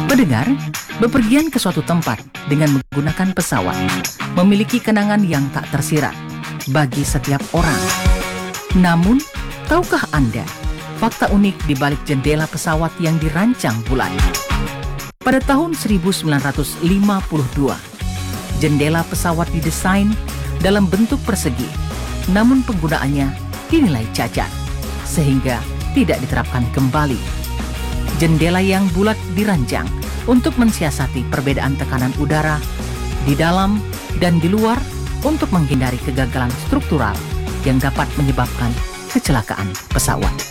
Pendengar, bepergian ke suatu tempat dengan menggunakan pesawat memiliki kenangan yang tak tersirat bagi setiap orang. Namun, tahukah Anda fakta unik di balik jendela pesawat yang dirancang bulat? Pada tahun 1952, jendela pesawat didesain dalam bentuk persegi, namun penggunaannya dinilai cacat, sehingga tidak diterapkan kembali. Jendela yang bulat dirancang untuk mensiasati perbedaan tekanan udara di dalam dan di luar untuk menghindari kegagalan struktural yang dapat menyebabkan kecelakaan pesawat.